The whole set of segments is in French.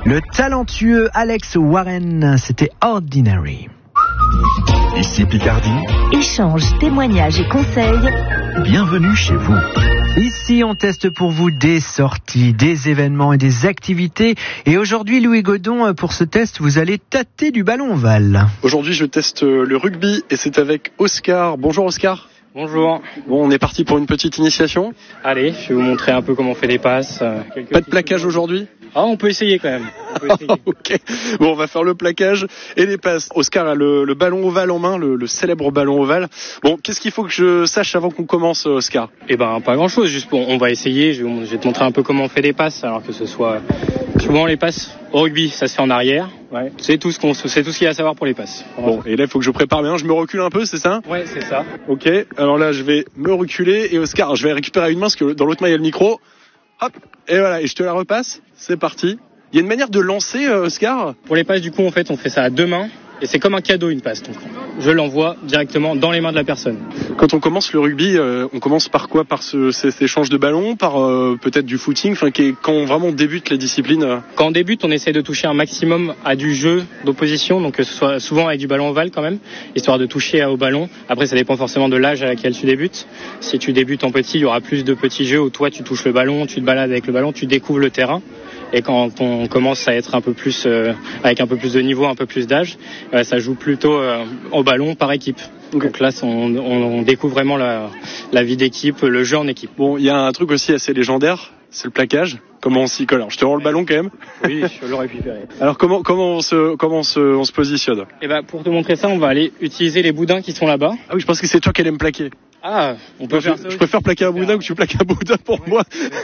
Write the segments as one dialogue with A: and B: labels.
A: Le talentueux Alex Warren, c'était Ordinary.
B: Ici Picardie.
C: Échange, témoignages et conseils.
B: Bienvenue chez vous.
A: Ici, on teste pour vous des sorties, des événements et des activités. Et aujourd'hui, Louis Godon, pour ce test, vous allez tâter du ballon ovale.
D: Aujourd'hui, je teste le rugby et c'est avec Oscar. Bonjour Oscar.
E: Bonjour.
D: Bon, on est parti pour une petite initiation.
E: Allez, je vais vous montrer un peu comment on fait des passes.
D: Pas de plaquage aujourd'hui ?
E: Ah, on peut essayer quand même.
D: Ok. Bon, on va faire le plaquage et les passes. Oscar a le ballon ovale en main, le célèbre ballon ovale. Bon, qu'est-ce qu'il faut que je sache avant qu'on commence, Oscar ?
E: Eh ben, pas grand-chose. Juste on va essayer. Je vais te montrer un peu comment on fait des passes. Alors que ce soit souvent les passes au rugby, ça se fait en arrière. Ouais. C'est tout ce qu'il y a à savoir pour les passes.
D: Bon, et là, il faut que je prépare bien. Je me recule un peu, c'est ça ?
E: Ouais, c'est ça.
D: Ok. Alors là, je vais me reculer et Oscar, je vais récupérer une main parce que dans l'autre main, il y a le micro. Hop. Et voilà. Et je te la repasse. C'est parti. Il y a une manière de lancer, Oscar ?
E: Pour les passes, du coup, en fait, on fait ça à deux mains. Et c'est comme un cadeau, une passe. Donc, je l'envoie directement dans les mains de la personne.
D: Quand on commence le rugby, on commence par quoi ? Par cet échange de ballons, par peut-être du footing, quand vraiment on débute la discipline.
E: Quand on débute, on essaie de toucher un maximum à du jeu d'opposition, donc que ce soit souvent avec du ballon ovale quand même, histoire de toucher au ballon. Après, ça dépend forcément de l'âge à laquelle tu débutes. Si tu débutes en petit, il y aura plus de petits jeux où toi tu touches le ballon, tu te balades avec le ballon, tu découvres le terrain. Et quand on commence à être un peu plus avec un peu plus de niveau, un peu plus d'âge, ça joue plutôt au ballon par équipe. Okay. Donc là, on découvre vraiment la vie d'équipe, le jeu en équipe.
D: Bon, il y a un truc aussi assez légendaire, c'est le plaquage. Comment on s'y colle ? Alors, je te rends le ballon quand même.
E: Oui, je l'aurais récupéré.
D: Alors comment on se positionne ?
E: Eh ben, pour te montrer ça, on va aller utiliser les boudins qui sont là-bas.
D: Ah oui, je pense que c'est toi qui allais me plaquer.
E: Ah, on peut faire ça.
D: Je préfère plaquer un boudin que tu plaques un boudin pour moi.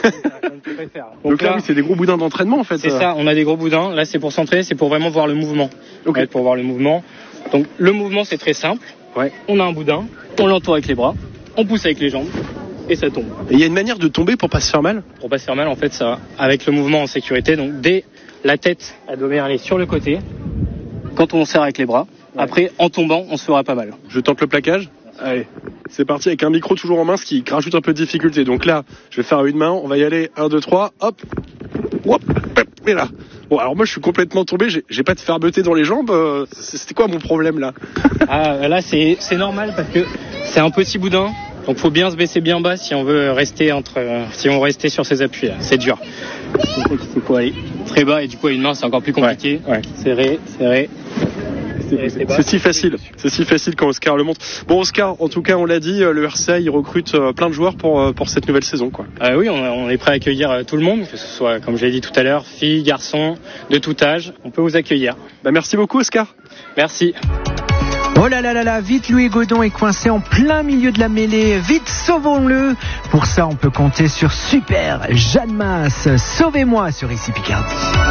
D: Donc là, oui, c'est des gros boudins d'entraînement en fait.
E: C'est ça, on a des gros boudins. Là, c'est pour s'entraîner, c'est pour vraiment voir le mouvement. Ok. Ouais, pour voir le mouvement. Donc le mouvement, c'est très simple. Ouais. On a un boudin, on l'entoure avec les bras, on pousse avec les jambes et ça tombe.
D: Et il y a une manière de tomber pour pas se faire mal ?
E: Pour pas se faire mal, en fait, ça, avec le mouvement en sécurité. Donc dès la tête, elle doit bien aller sur le côté. Quand on serre avec les bras, ouais. Après, en tombant, on se fera pas mal.
D: Je tente le plaquage. Allez, c'est parti avec un micro toujours en main, ce qui rajoute un peu de difficulté. Donc là, je vais faire à une main, on va y aller, 1, 2, 3, hop, hop, et là. Bon, alors moi je suis complètement tombé, j'ai pas de fermeté dans les jambes, c'était quoi mon problème là ?
E: Ah, là c'est normal parce que c'est un petit boudin, donc faut bien se baisser bien bas si on veut rester sur ses appuis là. C'est dur. Il faut aller très bas et du coup à une main c'est encore plus compliqué. Ouais. Serré.
D: C'est si facile quand Oscar le montre. Bon Oscar, en tout cas on l'a dit, le RCA il recrute plein de joueurs pour cette nouvelle saison quoi.
E: Oui, on est prêt à accueillir tout le monde, que ce soit comme je l'ai dit tout à l'heure, filles, garçons, de tout âge, on peut vous accueillir.
D: Merci beaucoup Oscar.
E: Merci.
A: Oh là là là là, vite Louis Godon est coincé en plein milieu de la mêlée, vite sauvons-le. Pour ça on peut compter sur Super Jeanne Masse, sauvez-moi sur Ici Picardie.